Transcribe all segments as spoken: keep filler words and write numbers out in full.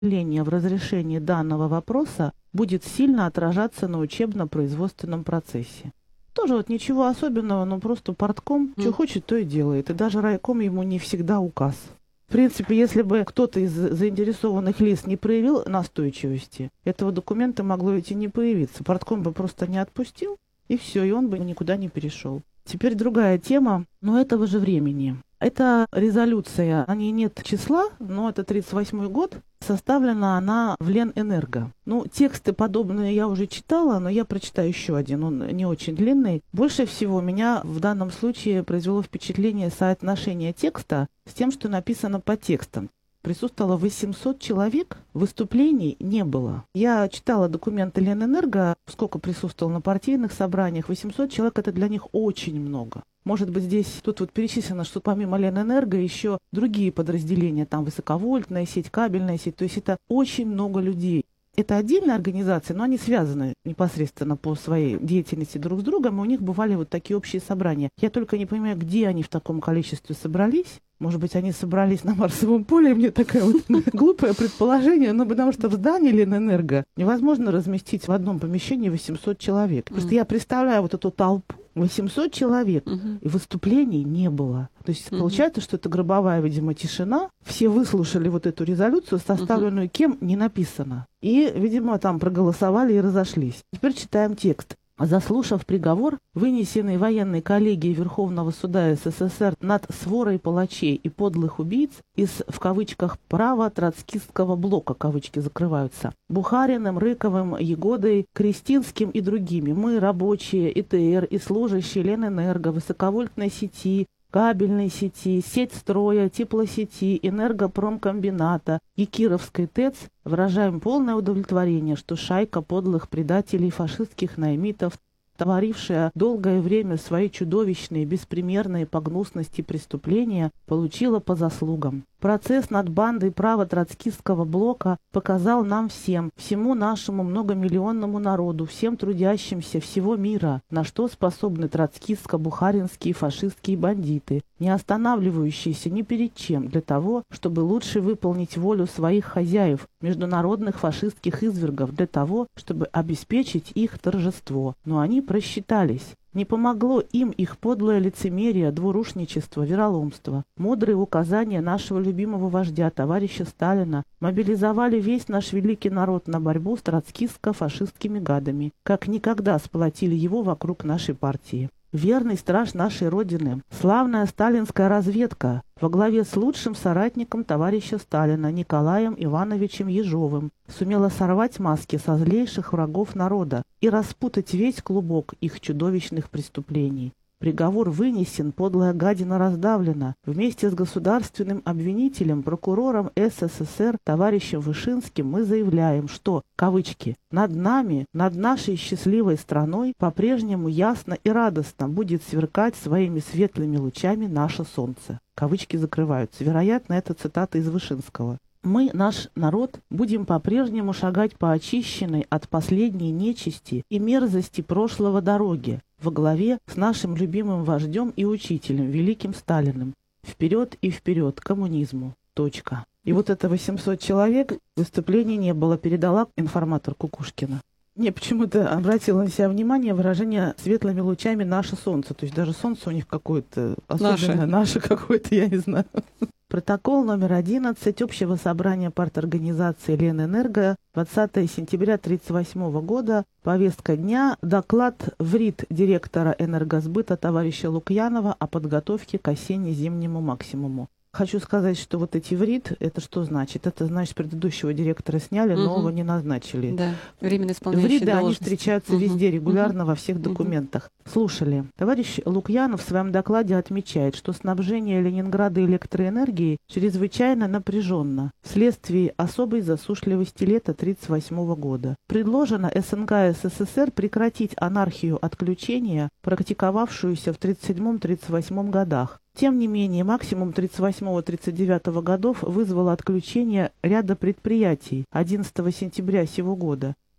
в разрешении данного вопроса будет сильно отражаться на учебно-производственном процессе. Тоже вот ничего особенного, но просто партком Mm. что хочет, то и делает. И даже райком ему не всегда указ. В принципе, если бы кто-то из заинтересованных лиц не проявил настойчивости, этого документа могло ведь и не появиться. Партком бы просто не отпустил, и все, и он бы никуда не перешел. Теперь другая тема, но этого же времени. Это резолюция, о ней нет числа, но это тридцать восьмой год, составлена она в Ленэнерго. Ну, тексты подобные я уже читала, но я прочитаю еще один, он не очень длинный. Больше всего меня в данном случае произвело впечатление соотношение текста с тем, что написано по текстам. Присутствовало восемьсот человек, выступлений не было. Я читала документы Ленэнерго, сколько присутствовало на партийных собраниях. восемьсот человек – это для них очень много. Может быть, здесь тут вот перечислено, что помимо Ленэнерго еще другие подразделения, там высоковольтная сеть, кабельная сеть. То есть это очень много людей. Это отдельные организации, но они связаны непосредственно по своей деятельности друг с другом, и у них бывали вот такие общие собрания. Я только не понимаю, где они в таком количестве собрались. Может быть, они собрались на Марсовом поле, мне такое вот глупое предположение, но потому что в здании Ленэнерго невозможно разместить в одном помещении восемьсот человек. Просто я представляю вот эту толпу, восемьсот человек, и выступлений не было. То есть получается, что это гробовая, видимо, тишина. Все выслушали вот эту резолюцию, составленную кем, не написано. И, видимо, там проголосовали и разошлись. Теперь читаем текст. Заслушав приговор, вынесенный военной коллегией Верховного суда СССР над сворой палачей и подлых убийц из, в кавычках, права троцкистского блока, кавычки закрываются, Бухариным, Рыковым, Егодой, Крестинским и другими, мы, рабочие, ИТР и служащие Ленэнерго, высоковольтной сети, кабельной сети, сеть строя, теплосети, энергопромкомбината и Кировской ТЭЦ выражаем полное удовлетворение, что шайка подлых предателей фашистских наймитов, творившая долгое время свои чудовищные, беспримерные по гнусности преступления, получила по заслугам. Процесс над бандой право-троцкистского блока показал нам всем, всему нашему многомиллионному народу, всем трудящимся всего мира, на что способны троцкистско-бухаринские фашистские бандиты, не останавливающиеся ни перед чем для того, чтобы лучше выполнить волю своих хозяев, международных фашистских извергов, для того, чтобы обеспечить их торжество. Но они просчитались. Не помогло им их подлое лицемерие, двурушничество, вероломство. Мудрые указания нашего любимого вождя, товарища Сталина, мобилизовали весь наш великий народ на борьбу с троцкистско-фашистскими гадами, как никогда сплотили его вокруг нашей партии. Верный страж нашей Родины, славная сталинская разведка во главе с лучшим соратником товарища Сталина Николаем Ивановичем Ежовым сумела сорвать маски со злейших врагов народа и распутать весь клубок их чудовищных преступлений. Приговор вынесен, подлая гадина раздавлена. Вместе с государственным обвинителем, прокурором СССР, товарищем Вышинским, мы заявляем, что, кавычки, «над нами, над нашей счастливой страной по-прежнему ясно и радостно будет сверкать своими светлыми лучами наше солнце». Кавычки закрываются. Вероятно, это цитата из Вышинского. Мы, наш народ, будем по-прежнему шагать по очищенной от последней нечисти и мерзости прошлого дороге, во главе с нашим любимым вождем и учителем, великим Сталиным. Вперед и вперед к коммунизму. Точка. И вот это восемьсот человек, выступлений не было, передала информатор Кукушкина. Мне почему-то обратило на себя внимание выражение «светлыми лучами наше солнце». То есть даже солнце у них какое-то особенное, наше, наше какое-то, я не знаю. Протокол номер одиннадцать общего собрания парторганизации Ленэнерго двадцатого сентября тысяча девятьсот тридцать восьмого года. Повестка дня. Доклад в РИД директора энергосбыта товарища Лукьянова о подготовке к осенне-зимнему максимуму. Хочу сказать, что вот эти в РИД, это что значит? Это значит, предыдущего директора сняли, угу. нового не назначили. Да, временно исполняющий В РИД, да, они должность. встречаются угу. везде, регулярно, угу. во всех документах. Угу. Слушали. Товарищ Лукьянов в своем докладе отмечает, что снабжение Ленинграда электроэнергией чрезвычайно напряженно вследствие особой засушливости лета тысяча девятьсот тридцать восьмого года. Предложено СНГ СССР прекратить анархию отключения, практиковавшуюся в тридцать седьмом — тридцать восьмом годах. Тем не менее, максимум тридцать восьмого — тридцать девятого годов вызвало отключение ряда предприятий одиннадцатого сентября сего года.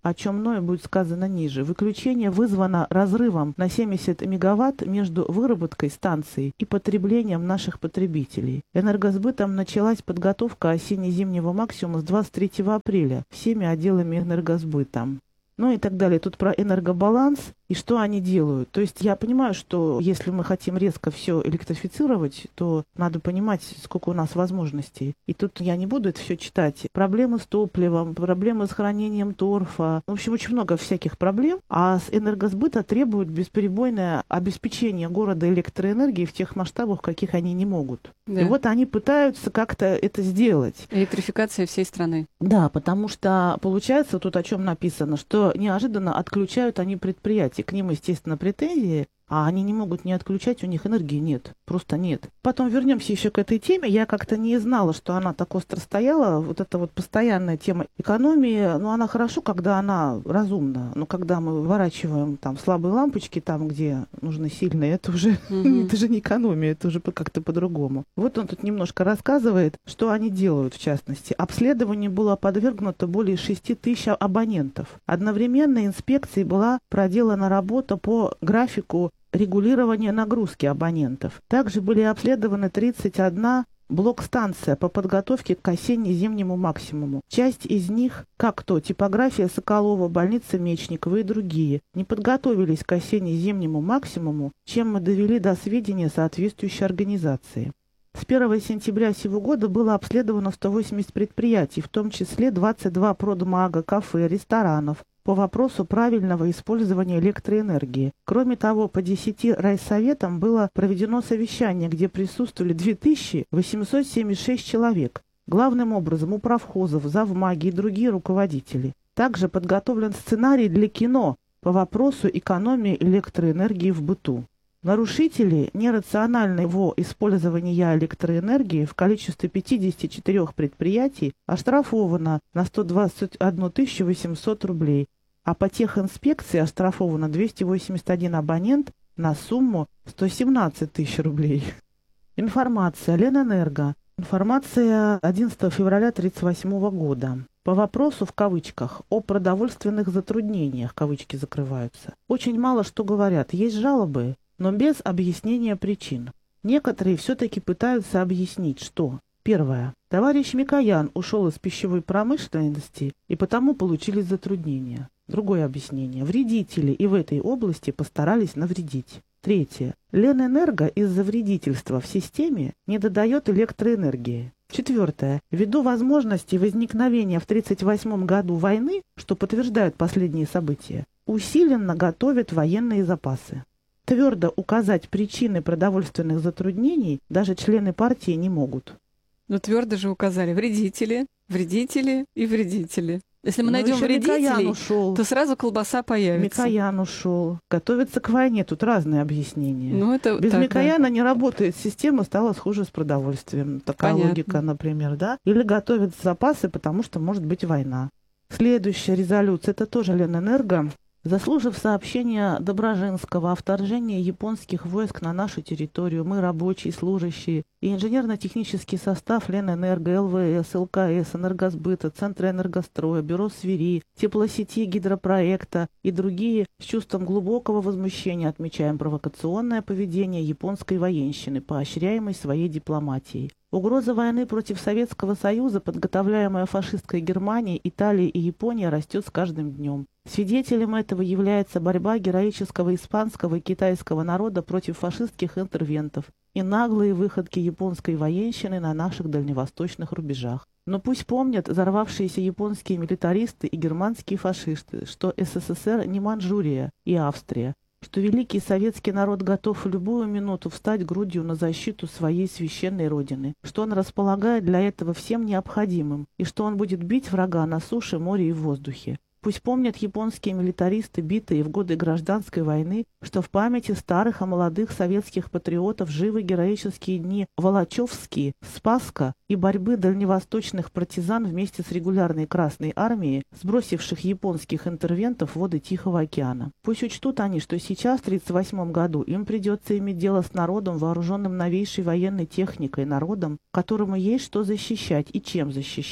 о чем мною будет сказано ниже. Выключение вызвано разрывом на семьдесят мегаватт между выработкой станции и потреблением наших потребителей. Энергосбытом началась подготовка осенне-зимнего максимума с двадцать третьего апреля всеми отделами энергосбыта. Ну и так далее. Тут про энергобаланс и что они делают. То есть я понимаю, что если мы хотим резко все электрифицировать, то надо понимать, сколько у нас возможностей. И тут я не буду это все читать. Проблемы с топливом, проблемы с хранением торфа. В общем, очень много всяких проблем. А с энергосбыта требуют бесперебойное обеспечение города электроэнергией в тех масштабах, в каких они не могут. Да. И вот они пытаются как-то это сделать. Электрификация всей страны. Да, потому что получается, тут о чем написано, что неожиданно отключают они предприятия. К ним, естественно, претензии, а они не могут не отключать, у них энергии нет, просто нет. Потом вернемся еще к этой теме. Я как-то не знала, что она так остро стояла. Вот эта вот постоянная тема экономии, ну, она хорошо, когда она разумна. Но когда мы выворачиваем там слабые лампочки, там, где нужны сильные, это уже, mm-hmm. это же не экономия, это уже как-то по-другому. Вот он тут немножко рассказывает, что они делают, в частности. Обследованию было подвергнуто более шести тысяч абонентов. Одновременно инспекцией была проделана работа по графику регулирования нагрузки абонентов. Также были обследованы тридцать одна блок-станция по подготовке к осенне-зимнему максимуму. Часть из них, как то типография Соколова, больница Мечникова и другие, не подготовились к осенне-зимнему максимуму, чем мы довели до сведения соответствующей организации. С первого сентября сего года было обследовано сто восемьдесят предприятий, в том числе двадцать два продмага, кафе, ресторанов, по вопросу правильного использования электроэнергии. Кроме того, по десяти райсоветам было проведено совещание, где присутствовали две тысячи восемьсот семьдесят шесть человек, главным образом управхозов, завмаги и другие руководители. Также подготовлен сценарий для кино по вопросу экономии электроэнергии в быту. Нарушители нерационального использования электроэнергии в количестве пятидесяти четырёх предприятий оштрафовано на сто двадцать одну тысячу восемьсот рублей, а по техинспекции оштрафовано двести восемьдесят один абонент на сумму сто семнадцать тысяч рублей. Информация. Ленэнерго. Информация одиннадцатого февраля тысяча девятьсот тридцать восьмого года. По вопросу, в кавычках, о продовольственных затруднениях, кавычки закрываются, очень мало что говорят. Есть жалобы, но без объяснения причин. Некоторые все-таки пытаются объяснить, что: первое. Товарищ Микоян ушел из пищевой промышленности, и потому получились затруднения. Другое объяснение. Вредители и в этой области постарались навредить. Третье. Ленэнерго из-за вредительства в системе не додает электроэнергии. Четвертое. Ввиду возможности возникновения в тысяча девятьсот тридцать восьмом году войны, что подтверждают последние события, усиленно готовят военные запасы. Твердо указать причины продовольственных затруднений даже члены партии не могут. Но твердо же указали вредители, вредители и вредители. Если мы Но найдем вредителей, ушел. то сразу колбаса появится. Микоян ушел. Готовится к войне. Тут разные объяснения. Ну, это Без так, Микояна да. не работает. Система стала схуже с продовольствием. Такая Понятно. логика, например, да? Или готовят запасы, потому что может быть война. Следующая резолюция. Это тоже Ленэнерго. Заслужив сообщение Доброжинского о вторжении японских войск на нашу территорию, мы, рабочие, служащие и инженерно-технический состав Ленэнерго, ЛВС, ЛКС, Энергосбыта, Центра энергостроя, Бюро связи, теплосети, гидропроекта и другие с чувством глубокого возмущения отмечаем провокационное поведение японской военщины, поощряемой своей дипломатией. Угроза войны против Советского Союза, подготовляемая фашистской Германией, Италией и Японией, растет с каждым днем. Свидетелем этого является борьба героического испанского и китайского народа против фашистских интервентов и наглые выходки японской военщины на наших дальневосточных рубежах. Но пусть помнят взорвавшиеся японские милитаристы и германские фашисты, что СССР не Манчжурия и Австрия, что великий советский народ готов в любую минуту встать грудью на защиту своей священной родины, что он располагает для этого всем необходимым, и что он будет бить врага на суше, море и в воздухе. Пусть помнят японские милитаристы, битые в годы гражданской войны, что в памяти старых и молодых советских патриотов живы героические дни Волочевские, Спасска и борьбы дальневосточных партизан вместе с регулярной Красной армией, сбросивших японских интервентов в воды Тихого океана. Пусть учтут они, что сейчас, в тридцать восьмом году, им придется иметь дело с народом, вооруженным новейшей военной техникой, народом, которому есть что защищать и чем защищать.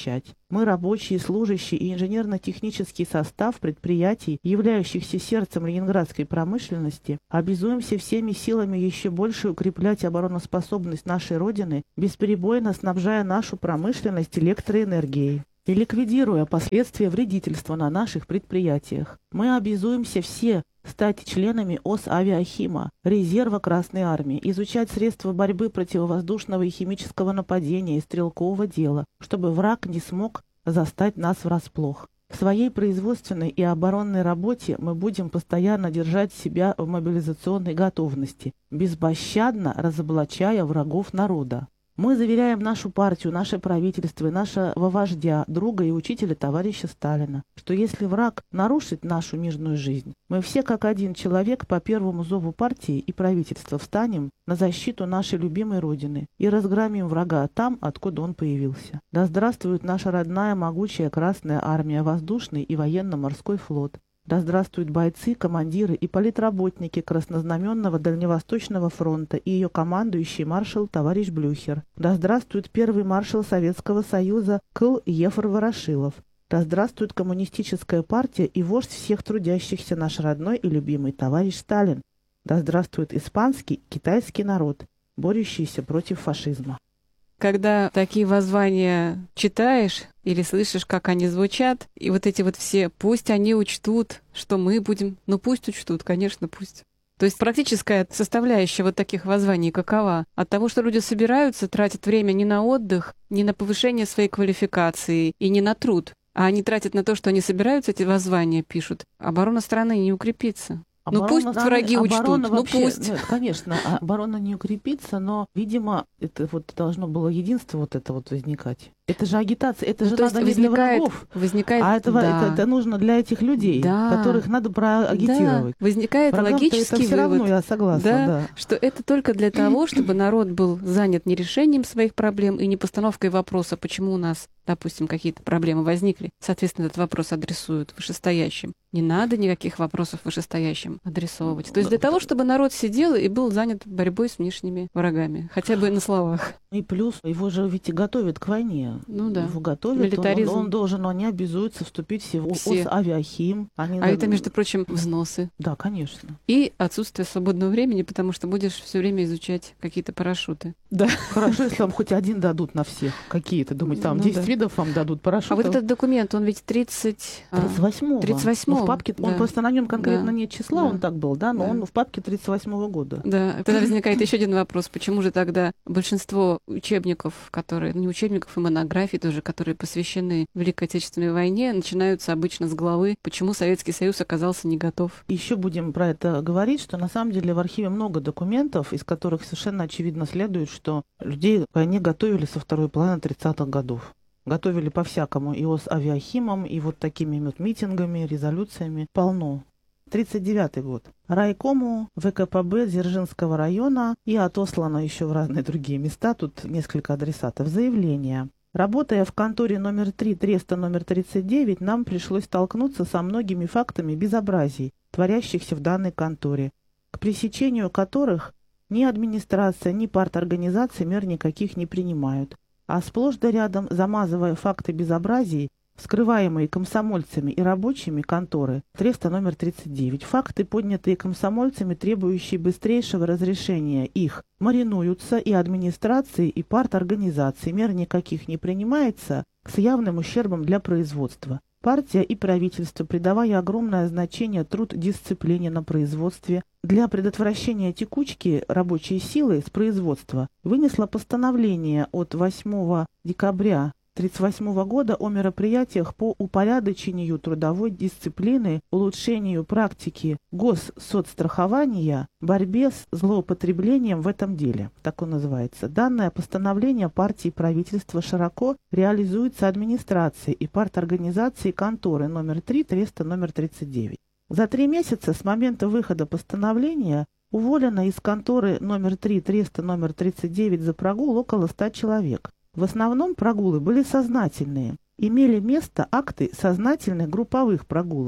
Мы, рабочие, служащие и инженерно-технический состав предприятий, являющихся сердцем ленинградской промышленности, обязуемся всеми силами еще больше укреплять обороноспособность нашей Родины, бесперебойно снабжая нашу промышленность электроэнергией и ликвидируя последствия вредительства на наших предприятиях. Мы обязуемся все стать членами ОС «Авиахима», резерва Красной Армии, изучать средства борьбы противовоздушного и химического нападения и стрелкового дела, чтобы враг не смог застать нас врасплох. В своей производственной и оборонной работе мы будем постоянно держать себя в мобилизационной готовности, безпощадно разоблачая врагов народа. Мы заверяем нашу партию, наше правительство и нашего вождя, друга и учителя товарища Сталина, что если враг нарушит нашу мирную жизнь, мы все как один человек по первому зову партии и правительства встанем на защиту нашей любимой Родины и разгромим врага там, откуда он появился. Да здравствует наша родная могучая Красная Армия, воздушный и военно-морской флот. Да здравствуют бойцы, командиры и политработники Краснознаменного Дальневосточного фронта и ее командующий маршал товарищ Блюхер. Да здравствует первый маршал Советского Союза Кл. Ефор Ворошилов. Да здравствует коммунистическая партия и вождь всех трудящихся наш родной и любимый товарищ Сталин. Да здравствует испанский, китайский народ, борющийся против фашизма. Когда такие воззвания читаешь или слышишь, как они звучат, и вот эти вот все «пусть они учтут, что мы будем», ну пусть учтут, конечно, пусть. То есть практическая составляющая вот таких воззваний какова? От того, что люди собираются, тратят время не на отдых, не на повышение своей квалификации и не на труд, а они тратят на то, что они собираются, эти воззвания пишут, оборона страны не укрепится. Ну Оборона, пусть враги учтут, ну вообще, пусть. Нет, конечно, оборона не укрепится, но, видимо, это вот должно было единство вот это вот возникать. Это же агитация, это ну, же надо не для врагов, возникает, а это, да. это, это нужно для этих людей, да. которых надо проагитировать. Да. Возникает Врагам-то логический это все вывод, равно, я согласна, да, да. что это только для того, чтобы народ был занят не решением своих проблем и не постановкой вопроса, почему у нас, допустим, какие-то проблемы возникли. Соответственно, этот вопрос адресуют вышестоящим. Не надо никаких вопросов вышестоящим адресовывать. То есть для того, чтобы народ сидел и был занят борьбой с внешними врагами, хотя бы на словах. И плюс его же ведь и готовят к войне. Ну да. Его готовят, Милитаризм. Он, он должен, они обязуются вступить все в Все. ОС «Авиахим». Они А это, между прочим, взносы. Да, конечно. И отсутствие свободного времени, потому что будешь все время изучать какие-то парашюты. Да. Хорошо, если вам хоть один дадут на всех. Какие-то, думаете, там Ну десять да. видов вам дадут парашютов. А вот этот документ, он ведь тридцать... тридцать восьмого. тридцать восьмого. Ну, в папке, да. он просто на нем конкретно Да. нет числа, Да. он так был, да, но Да. он в папке тридцать восьмого года. Да, тогда возникает еще один вопрос. Почему же тогда большинство учебников, которые, ну, не учебников, и монографий тоже, которые посвящены Великой Отечественной войне, начинаются обычно с главы «Почему Советский Союз оказался не готов?» Еще будем про это говорить, что на самом деле в архиве много документов, из которых совершенно очевидно следует, что людей к войне готовили со второй половины тридцатых годов. Готовили по-всякому, и с авиахимом, и вот такими вот митингами, резолюциями. Полно. тридцать девятый год. Райкому ВКПБ Дзержинского района и отослано еще в разные другие места, тут несколько адресатов, заявление. Работая в конторе номер три Треста номер тридцать девять, нам пришлось столкнуться со многими фактами безобразий, творящихся в данной конторе, к пресечению которых ни администрация, ни парторганизации мер никаких не принимают, а сплошь да рядом, замазывая факты безобразий, скрываемые комсомольцами и рабочими конторы Треста номер тридцать девять, факты, поднятые комсомольцами, требующие быстрейшего разрешения их, маринуются и администрацией, и парторганизацией, мер никаких не принимается с явным ущербом для производства. Партия и правительство, придавая огромное значение труд-дисциплине на производстве, для предотвращения текучки рабочей силы с производства, вынесла постановление от восьмого декабря тысяча девятьсот тридцать восьмого года о мероприятиях по упорядочению трудовой дисциплины, улучшению практики госсоцстрахования, борьбе с злоупотреблением в этом деле. Так он называется. Данное постановление партии и правительства широко реализуется администрацией и парторганизацией конторы номер три Треста номер тридцать девять. За три месяца с момента выхода постановления уволено из конторы номер три Треста номер тридцать девять за прогул около ста человек. В основном прогулы были сознательные. Имели место акты сознательных групповых прогулов.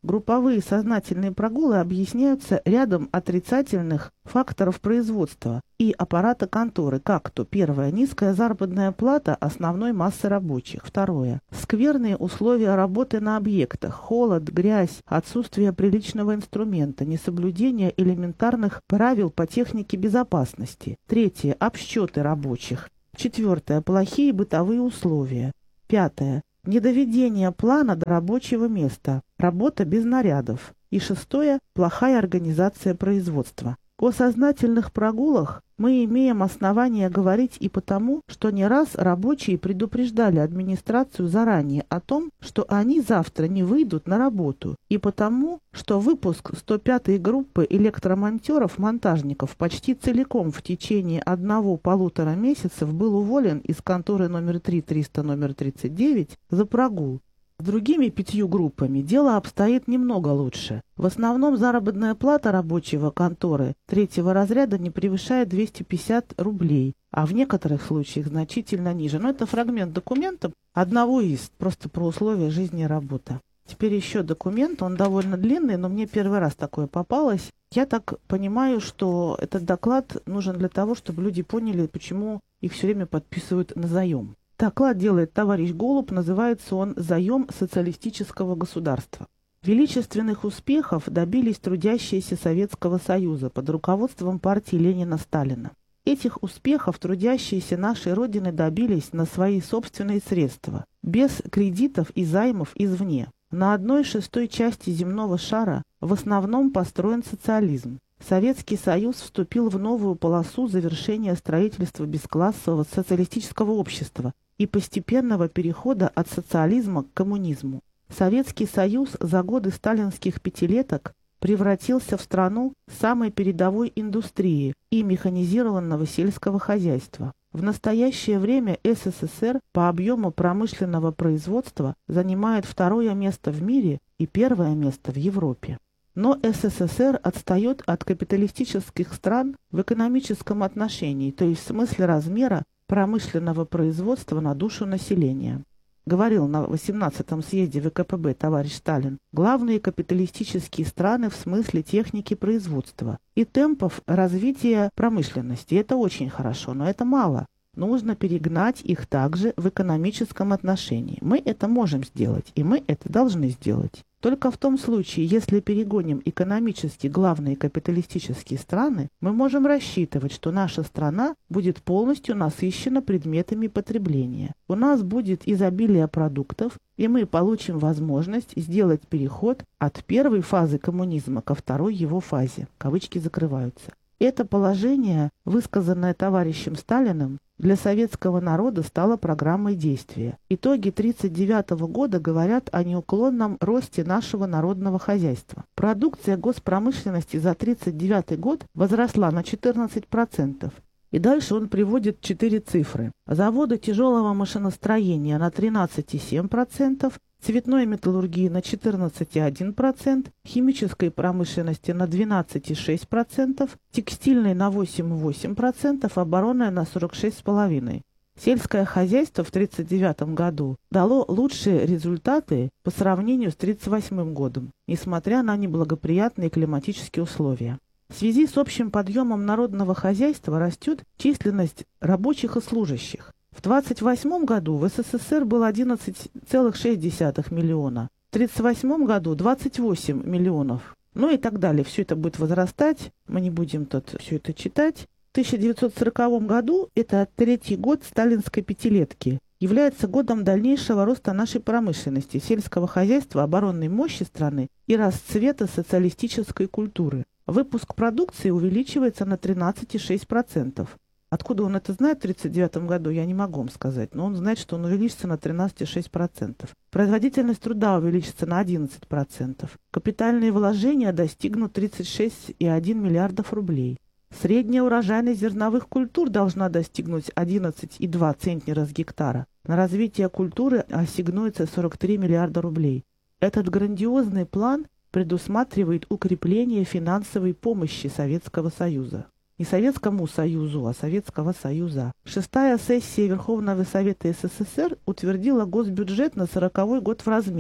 Групповые сознательные прогулы объясняются рядом отрицательных факторов производства и аппарата конторы, как то: первое, низкая заработная плата основной массы рабочих; второе, скверные условия работы на объектах, холод, грязь, отсутствие приличного инструмента, несоблюдение элементарных правил по технике безопасности; третье, обсчеты рабочих; четвертое, плохие бытовые условия; пятое, недоведение плана до рабочего места, работа без нарядов; и шестое, плохая организация производства. О сознательных прогулах мы имеем основания говорить и потому, что не раз рабочие предупреждали администрацию заранее о том, что они завтра не выйдут на работу, и потому, что выпуск сто пятой группы электромонтеров-монтажников почти целиком в течение одного-полутора месяцев был уволен из конторы номер три триста номер тридцать девять за прогул. С другими пятью группами дело обстоит немного лучше. В основном заработная плата рабочего конторы третьего разряда не превышает двести пятьдесят рублей, а в некоторых случаях значительно ниже. Но это фрагмент документа одного из, просто про условия жизни и работы. Теперь еще документ, он довольно длинный, но мне первый раз такое попалось. Я так понимаю, что этот доклад нужен для того, чтобы люди поняли, почему их все время подписывают на заем. Доклад делает товарищ Голуб, называется он «Заем социалистического государства». Величественных успехов добились трудящиеся Советского Союза под руководством партии Ленина-Сталина. Этих успехов трудящиеся нашей Родины добились на свои собственные средства, без кредитов и займов извне. На одной шестой части земного шара в основном построен социализм. Советский Союз вступил в новую полосу завершения строительства бесклассового социалистического общества и постепенного перехода от социализма к коммунизму. Советский Союз за годы сталинских пятилеток превратился в страну самой передовой индустрии и механизированного сельского хозяйства. В настоящее время СССР по объему промышленного производства занимает второе место в мире и первое место в Европе. Но СССР отстает от капиталистических стран в экономическом отношении, то есть в смысле размера промышленного производства на душу населения. Говорил на восемнадцатом съезде ВКПБ товарищ Сталин: главные капиталистические страны в смысле техники производства и темпов развития промышленности. Это очень хорошо, но это мало. Нужно перегнать их также в экономическом отношении. Мы это можем сделать, и мы это должны сделать. Только в том случае, если перегоним экономически главные капиталистические страны, мы можем рассчитывать, что наша страна будет полностью насыщена предметами потребления. У нас будет изобилие продуктов, и мы получим возможность сделать переход от первой фазы коммунизма ко второй его фазе. Кавычки закрываются. Это положение, высказанное товарищем Сталиным, для советского народа стало программой действия. Итоги тысяча девятьсот тридцать девятого года говорят о неуклонном росте нашего народного хозяйства. Продукция госпромышленности за тысяча девятьсот тридцать девятый год возросла на четырнадцать процентов. И дальше он приводит четыре цифры. Заводы тяжелого машиностроения на тринадцать целых семь десятых процента, цветной металлургии на четырнадцать целых один десятый процента, химической промышленности на двенадцать целых шесть десятых процента, текстильной на восемь целых восемь десятых процента, оборонной на сорок шесть целых пять десятых процента. Сельское хозяйство в тысяча девятьсот тридцать девятом году дало лучшие результаты по сравнению с тысяча девятьсот тридцать восьмым годом, несмотря на неблагоприятные климатические условия. В связи с общим подъемом народного хозяйства растет численность рабочих и служащих. В двадцать восьмом году в СССР было одиннадцать целых шесть десятых миллиона, в тридцать восьмом году двадцать восемь миллионов, ну и так далее. Все это будет возрастать, мы не будем тут все это читать. В тысяча девятьсот сороковом году, это третий год сталинской пятилетки, является годом дальнейшего роста нашей промышленности, сельского хозяйства, оборонной мощи страны и расцвета социалистической культуры. Выпуск продукции увеличивается на тринадцать целых шесть десятых процента. Откуда он это знает в тысяча девятьсот тридцать девятом году, я не могу вам сказать, но он знает, что он увеличится на тринадцать целых шесть десятых процента. Производительность труда увеличится на одиннадцать процентов. Капитальные вложения достигнут тридцать шесть целых один десятых миллиардов рублей. Средняя урожайность зерновых культур должна достигнуть одиннадцать целых два десятых центнера с гектара. На развитие культуры ассигнуется сорок три миллиарда рублей. Этот грандиозный план предусматривает укрепление финансовой помощи Советского Союза. Не Советскому Союзу, а Советского Союза. Шестая сессия Верховного Совета СССР утвердила госбюджет на сороковой год в размере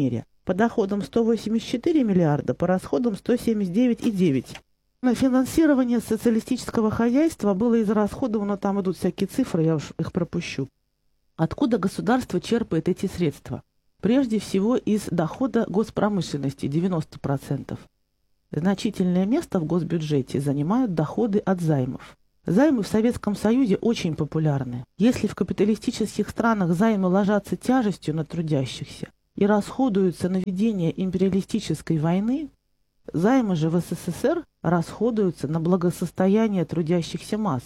По доходам сто восемьдесят четыре миллиарда, по расходам сто семьдесят девять целых девять десятых. На финансирование социалистического хозяйства было израсходовано, там идут всякие цифры, я уж их пропущу. Откуда государство черпает эти средства? Прежде всего из дохода госпромышленности девяносто процентов. Значительное место в госбюджете занимают доходы от займов. Займы в Советском Союзе очень популярны. Если в капиталистических странах займы ложатся тяжестью на трудящихся и расходуются на ведение империалистической войны, займы же в СССР расходуются на благосостояние трудящихся масс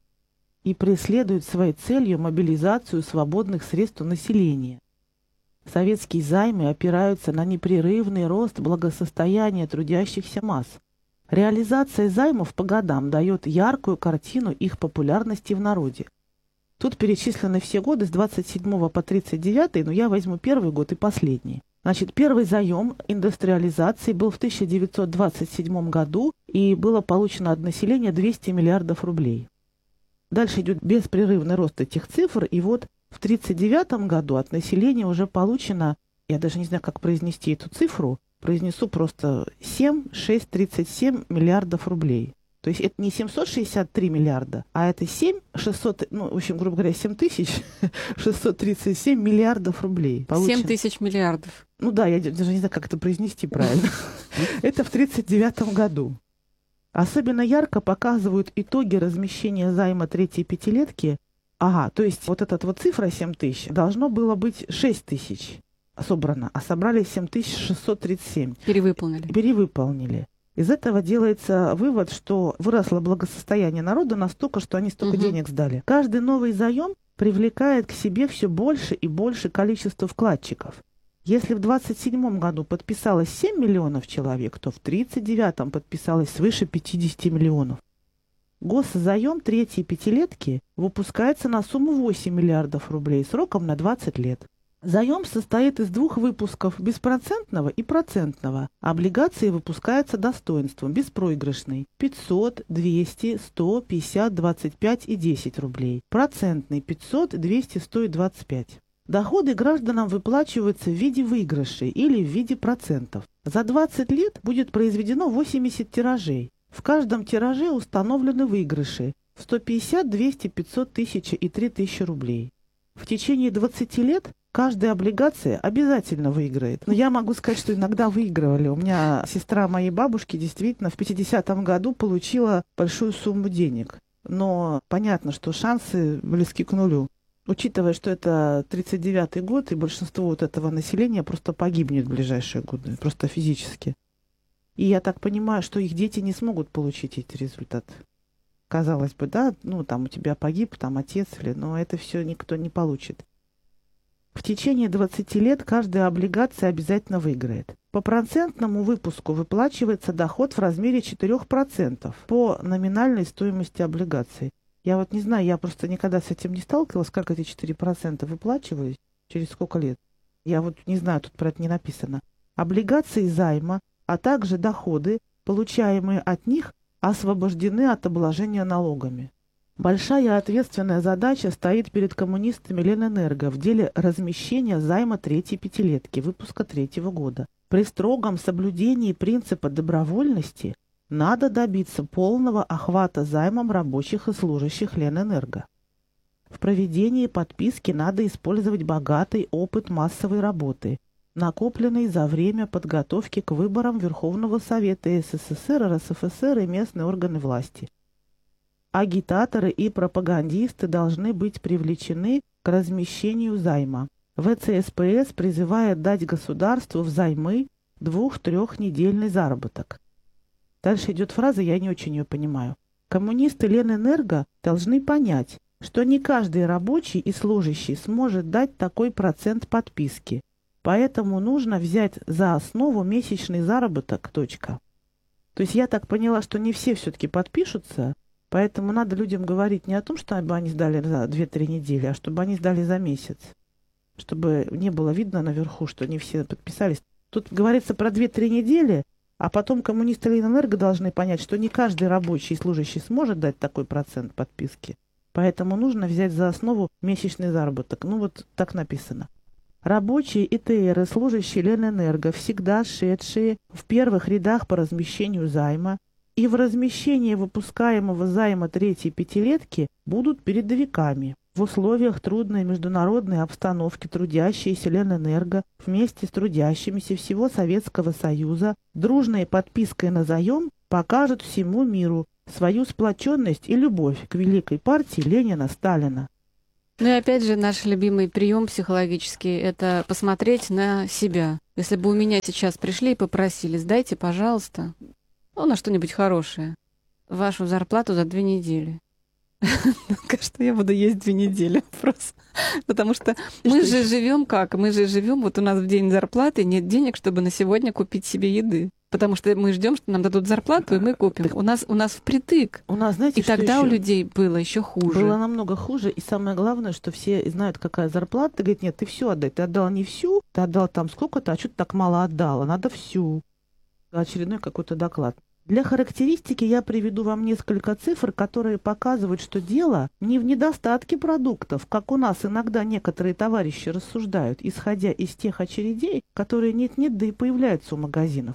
и преследуют своей целью мобилизацию свободных средств у населения. Советские займы опираются на непрерывный рост благосостояния трудящихся масс. Реализация займов по годам дает яркую картину их популярности в народе. Тут перечислены все годы с двадцать седьмого по тридцать девятый, но я возьму первый год и последний. Значит, первый заем индустриализации был в тысяча девятьсот двадцать седьмом году, и было получено от населения двести миллиардов рублей. Дальше идет беспрерывный рост этих цифр, и вот в тридцать девятом году от населения уже получено, я даже не знаю, как произнести эту цифру, произнесу просто семь целых шестьсот тридцать семь миллиардов рублей. То есть это не семьсот шестьдесят три миллиарда, а это семь шестьсот, ну, в общем, грубо говоря, семь тысяч шестьсот тридцать семь миллиардов рублей. Получено. семь тысяч миллиардов. Ну да, я даже не знаю, как это произнести правильно. Это в тридцать девятом году. Особенно ярко показывают итоги размещения займа третьей пятилетки. Ага, то есть вот эта вот цифра семь тысяч должно было быть шесть тысяч собрано, а собрали семь тысяч шестьсот тридцать семь. Перевыполнили. Перевыполнили. Из этого делается вывод, что выросло благосостояние народа настолько, что они столько угу. денег сдали. Каждый новый заем привлекает к себе все больше и больше количество вкладчиков. Если в двадцать седьмом году подписалось семь миллионов человек, то в тридцать девятом подписалось свыше пятьдесят миллионов. Госзаем третьей пятилетки выпускается на сумму восемь миллиардов рублей сроком на двадцать лет. Заем состоит из двух выпусков – беспроцентного и процентного. Облигации выпускаются достоинством, беспроигрышный – пятьсот, двести, сто, пятьдесят, двадцать пять и десять рублей. Процентный – пятьсот, двести, сто и двадцать пять. Доходы гражданам выплачиваются в виде выигрышей или в виде процентов. За двадцать лет будет произведено восемьдесят тиражей. В каждом тираже установлены выигрыши – сто пятьдесят, двести, пятьсот, тысяча и три тысячи рублей. В течение двадцати лет каждая облигация обязательно выиграет. Но я могу сказать, что иногда выигрывали. У меня сестра моей бабушки действительно в пятидесятом году получила большую сумму денег. Но понятно, что шансы близки к нулю. Учитывая, что это тридцать девятый год, и большинство вот этого населения просто погибнет в ближайшие годы, просто физически. И я так понимаю, что их дети не смогут получить эти результаты. Казалось бы, да, ну там у тебя погиб, там отец, или, но это все никто не получит. В течение двадцати лет каждая облигация обязательно выиграет. По процентному выпуску выплачивается доход в размере четырех процентов по номинальной стоимости облигаций. Я вот не знаю, я просто никогда с этим не сталкивалась, как эти четыре процента выплачивались, через сколько лет. Я вот не знаю, тут про это не написано. Облигации займа, а также доходы, получаемые от них, освобождены от обложения налогами. Большая ответственная задача стоит перед коммунистами Ленэнерго в деле размещения займа третьей пятилетки выпуска третьего года. При строгом соблюдении принципа добровольности надо добиться полного охвата займом рабочих и служащих Ленэнерго. В проведении подписки надо использовать богатый опыт массовой работы, накопленный за время подготовки к выборам Верховного Совета СССР, РСФСР и местные органы власти. Агитаторы и пропагандисты должны быть привлечены к размещению займа. вэ цэ эс пэ эс призывает дать государству взаймы двух-трехнедельный заработок. Дальше идет фраза, я не очень ее понимаю. Коммунисты Ленэнерго должны понять, что не каждый рабочий и служащий сможет дать такой процент подписки. Поэтому нужно взять за основу месячный заработок. Точка. То есть я так поняла, что не все все-таки подпишутся, поэтому надо людям говорить не о том, чтобы они сдали за две-три недели, а чтобы они сдали за месяц. Чтобы не было видно наверху, что не все подписались. Тут говорится про две-три недели, а потом коммунисты Ленэнерго должны понять, что не каждый рабочий и служащий сможет дать такой процент подписки. Поэтому нужно взять за основу месячный заработок. Ну вот так написано. Рабочие и ИТРы, служащие Ленэнерго, всегда шедшие в первых рядах по размещению займа, и в размещении выпускаемого займа третьей пятилетки будут передовиками. В условиях трудной международной обстановки трудящиеся Ленэнерго вместе с трудящимися всего Советского Союза дружной подпиской на заем покажут всему миру свою сплоченность и любовь к великой партии Ленина-Сталина. Ну и опять же, наш любимый прием психологический — это посмотреть на себя. Если бы у меня сейчас пришли и попросили: сдайте, пожалуйста, ну, на что-нибудь хорошее, вашу зарплату за две недели. Кажется, я буду есть две недели просто. Потому что мы же живем как? Мы же живем, вот у нас в день зарплаты нет денег, чтобы на сегодня купить себе еды. Потому что мы ждем, что нам дадут зарплату, и мы купим. У нас, у нас впритык. У нас, знаете, и тогда еще? У людей было еще хуже. Было намного хуже. И самое главное, что все знают, какая зарплата. Ты говоришь: нет, ты все отдай. Ты отдал не всю, ты отдал там сколько-то, а что ты так мало отдала? Надо всю. Очередной какой-то доклад. Для характеристики я приведу вам несколько цифр, которые показывают, что дело не в недостатке продуктов, как у нас иногда некоторые товарищи рассуждают, исходя из тех очередей, которые нет-нет, да и появляются у магазинов.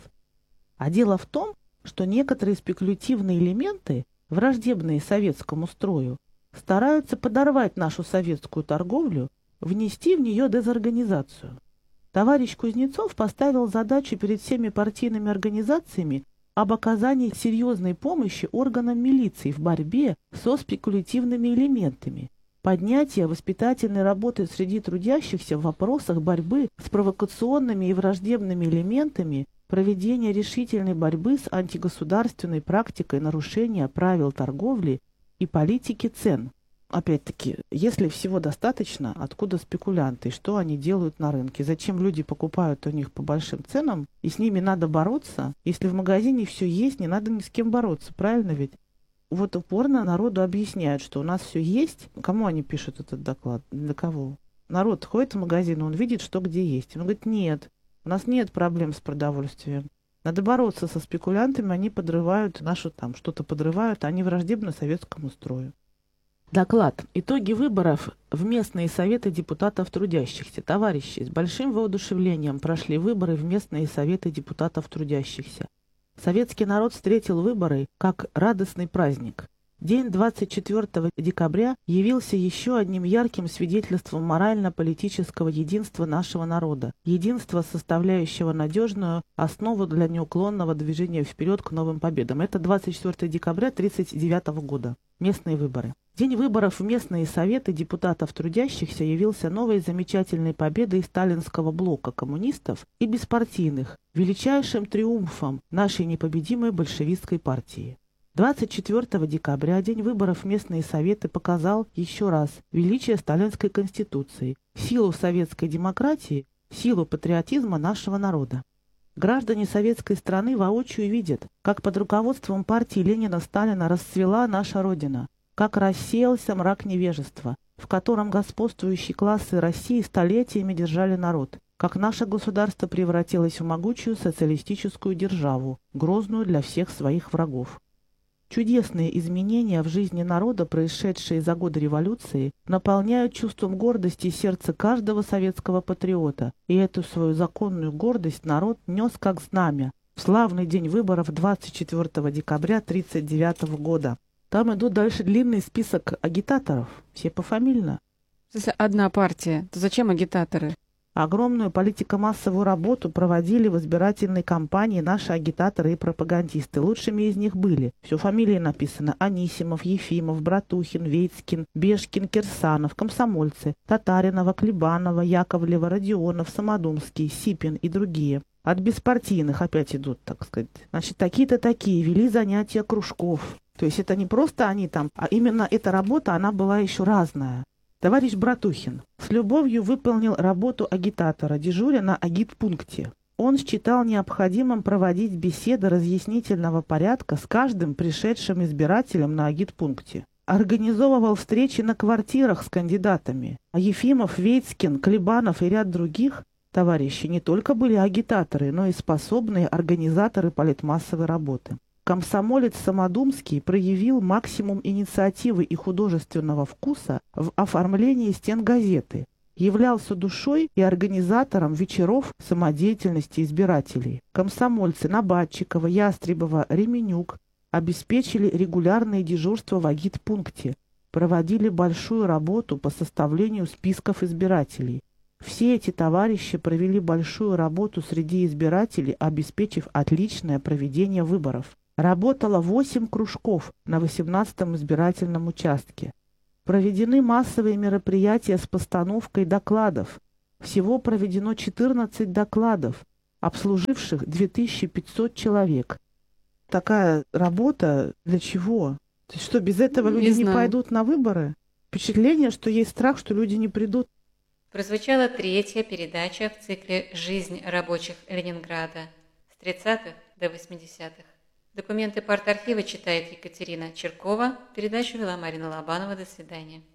А дело в том, что некоторые спекулятивные элементы, враждебные советскому строю, стараются подорвать нашу советскую торговлю, внести в нее дезорганизацию. Товарищ Кузнецов поставил задачу перед всеми партийными организациями об оказании серьезной помощи органам милиции в борьбе со спекулятивными элементами, поднятие воспитательной работы среди трудящихся в вопросах борьбы с провокационными и враждебными элементами, проведение решительной борьбы с антигосударственной практикой нарушения правил торговли и политики цен. Опять-таки, если всего достаточно, откуда спекулянты, что они делают на рынке, зачем люди покупают у них по большим ценам, и с ними надо бороться? Если в магазине все есть, не надо ни с кем бороться, правильно ведь? Вот упорно народу объясняют, что у нас все есть. Кому они пишут этот доклад? Для кого? Народ ходит в магазин, он видит, что где есть. Он говорит: нет, у нас нет проблем с продовольствием. Надо бороться со спекулянтами, они подрывают нашу там, что-то подрывают, они враждебны советскому строю. Доклад. Итоги выборов в местные советы депутатов трудящихся. Товарищи, с большим воодушевлением прошли выборы в местные советы депутатов трудящихся. Советский народ встретил выборы как радостный праздник. День двадцать четвёртого декабря явился еще одним ярким свидетельством морально-политического единства нашего народа, единства, составляющего надежную основу для неуклонного движения вперед к новым победам. Это двадцать четвёртого декабря тысяча девятьсот тридцать девятого года. Местные выборы. День выборов в местные советы депутатов трудящихся явился новой замечательной победой сталинского блока коммунистов и беспартийных, величайшим триумфом нашей непобедимой большевистской партии. двадцать четвёртого декабря, день выборов в местные советы, показал еще раз величие сталинской конституции, силу советской демократии, силу патриотизма нашего народа. Граждане советской страны воочию видят, как под руководством партии Ленина-Сталина расцвела наша Родина, как рассеялся мрак невежества, в котором господствующие классы России столетиями держали народ, как наше государство превратилось в могучую социалистическую державу, грозную для всех своих врагов. Чудесные изменения в жизни народа, происшедшие за годы революции, наполняют чувством гордости сердце каждого советского патриота, и эту свою законную гордость народ нес как знамя в славный день выборов двадцать четвёртого декабря тысяча девятьсот тридцать девятого года. Там идут дальше длинный список агитаторов, все пофамильно. Если одна партия, то зачем агитаторы? Огромную политико-массовую работу проводили в избирательной кампании наши агитаторы и пропагандисты. Лучшими из них были, все фамилии написано: Анисимов, Ефимов, Братухин, Вейцкин, Бешкин, Кирсанов, комсомольцы, Татаринова, Клебанова, Яковлева, Родионов, Самодумский, Сипин и другие. От беспартийных опять идут, так сказать. Значит, такие-то такие вели занятия кружков. То есть это не просто они там, а именно эта работа, она была еще разная. Товарищ Братухин с любовью выполнил работу агитатора, дежуря на агитпункте. Он считал необходимым проводить беседы разъяснительного порядка с каждым пришедшим избирателем на агитпункте. Организовывал встречи на квартирах с кандидатами. А Ефимов, Вейцкин, Клебанов и ряд других товарищей не только были агитаторы, но и способные организаторы политмассовой работы. Комсомолец Самодумский проявил максимум инициативы и художественного вкуса в оформлении стен газеты. являлся душой и организатором вечеров самодеятельности избирателей. Комсомольцы Набатчикова, Ястребова, Ременюк обеспечили регулярные дежурства в агитпункте, проводили большую работу по составлению списков избирателей. Все эти товарищи провели большую работу среди избирателей, обеспечив отличное проведение выборов. Работало восемь кружков на восемнадцатом избирательном участке. Проведены массовые мероприятия с постановкой докладов. Всего проведено четырнадцать докладов, обслуживших две тысячи пятьсот человек. Такая работа для чего? То есть что, без этого люди Не не знаю. пойдут на выборы? Впечатление, что есть страх, что люди не придут. Прозвучала третья передача в цикле «Жизнь рабочих Ленинграда» с тридцатых до восьмидесятых. Документы партархива читает Екатерина Черкова. Передачу вела Марина Лобанова. До свидания.